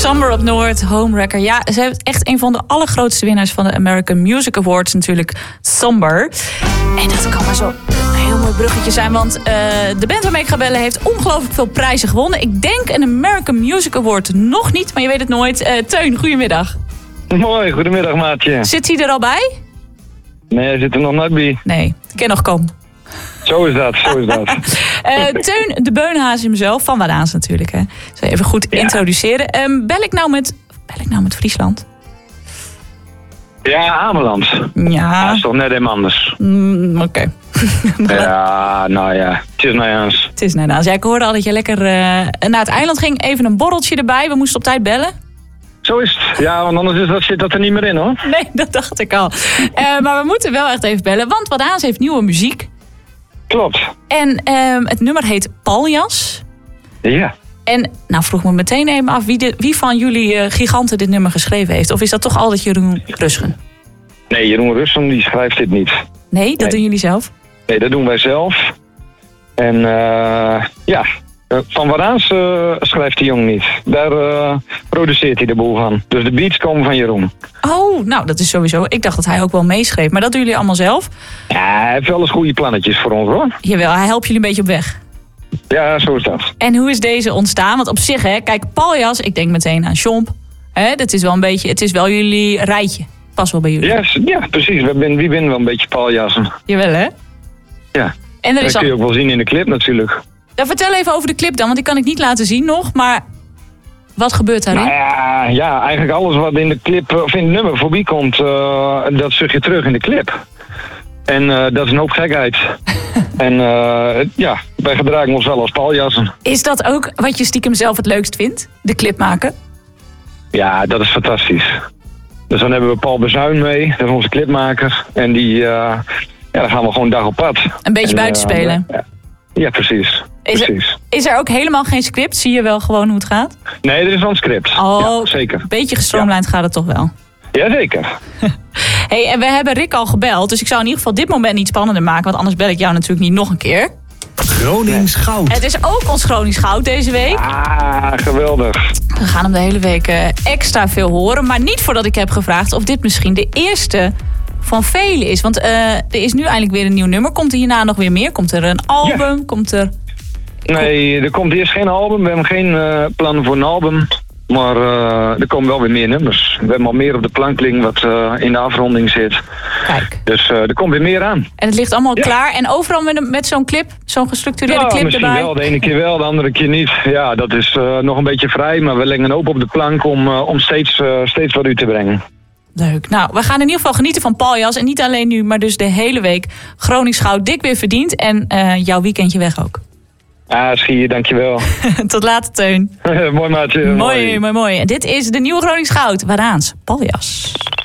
Somber op Noord, Homewrecker. Ja, ze hebben echt een van de allergrootste winnaars van de American Music Awards natuurlijk, Somber. En dat kan maar zo een heel mooi bruggetje zijn, want de band waarmee ik ga bellen heeft ongelooflijk veel prijzen gewonnen. Ik denk een American Music Award nog niet, maar je weet het nooit. Teun, goedemiddag. Mooi, goedemiddag maatje. Zit hij er al bij? Nee, hij zit er nog net bij. Nee, ik kan nog komen. Zo is dat. Teun de Beunhaas hemzelf, van Wadaans natuurlijk. Hè. Zal je even goed introduceren. Bel ik nou met Friesland? Ja, Ameland. Ja. Dat is toch net even anders. Oké. Ja, nou ja. Het is Nederlands. Het is Nederlands. Ja, ik hoorde al dat je lekker naar het eiland ging. Even een borreltje erbij. We moesten op tijd bellen. Zo is het. Ja, want anders zit dat er niet meer in, hoor. Nee, dat dacht ik al. Maar we moeten wel echt even bellen. Want Wadaans heeft nieuwe muziek. Klopt. En het nummer heet Paljas. Ja. En nou vroeg me meteen even af wie van jullie giganten dit nummer geschreven heeft. Of is dat toch altijd Jeroen Rusgen? Nee, Jeroen Rusgen die schrijft dit niet. Nee, dat doen jullie zelf? Nee, dat doen wij zelf. En van Wadaans schrijft die jongen niet. Daar produceert hij de boel van. Dus de beats komen van Jeroen. Oh, nou dat is sowieso. Ik dacht dat hij ook wel meeschreef. Maar dat doen jullie allemaal zelf? Ja, hij heeft wel eens goede plannetjes voor ons, hoor. Jawel, hij helpt jullie een beetje op weg. Ja, zo is dat. En hoe is deze ontstaan? Want op zich, hè, kijk, Paljas, ik denk meteen aan Chomp. Dat is wel een beetje, het is wel jullie rijtje. Pas wel bij jullie. Yes, ja, precies. Wie winnen wel een beetje paljassen. Jawel, hè? Ja. En dat kun je ook wel zien in de clip natuurlijk. Ja, vertel even over de clip dan, want die kan ik niet laten zien nog. Maar wat gebeurt daarin? Nou ja, eigenlijk alles wat in de clip of in het nummer voorbij komt, dat zag je terug in de clip. En dat is een hoop gekheid. En wij gedragen ons wel als paljassen. Is dat ook wat je stiekem zelf het leukst vindt? De clip maken? Ja, dat is fantastisch. Dus dan hebben we Paul Bezuin mee, dat is onze clipmaker. En die, dan gaan we gewoon dag op pad. Een beetje buiten spelen? Ja, precies. Is er ook helemaal geen script? Zie je wel gewoon hoe het gaat? Nee, er is wel een script. Oh, ja, zeker. Een beetje gestroomlijnd gaat het toch wel? Jazeker. Hey, en we hebben Rick al gebeld, dus ik zou in ieder geval dit moment niet spannender maken, want anders bel ik jou natuurlijk niet nog een keer. Gronings Goud. Het is ook ons Gronings Goud deze week. Ah, geweldig. We gaan hem de hele week extra veel horen, maar niet voordat ik heb gevraagd of dit misschien de eerste van velen is. Want er is nu eindelijk weer een nieuw nummer. Komt er hierna nog weer meer? Komt er een album? Ja. Komt er... Nee, er komt eerst geen album. We hebben geen plannen voor een album. Maar er komen wel weer meer nummers. We hebben al meer op de plank liggen wat in de afronding zit. Kijk. Dus er komt weer meer aan. En het ligt allemaal klaar. En overal met zo'n clip, zo'n gestructureerde clip misschien erbij? Wel, de ene keer wel, de andere keer niet. Ja, dat is nog een beetje vrij. Maar we leggen een hoop op de plank om steeds wat uit te brengen. Leuk. Nou, we gaan in ieder geval genieten van Paljas. En niet alleen nu, maar dus de hele week. Gronings Goud dik weer verdiend. En jouw weekendje weg ook. Schier, dankjewel. Tot later, Teun. Mooi maatje. Mooi. En dit is de nieuwe Gronings Goud. Wadaans, Paljas.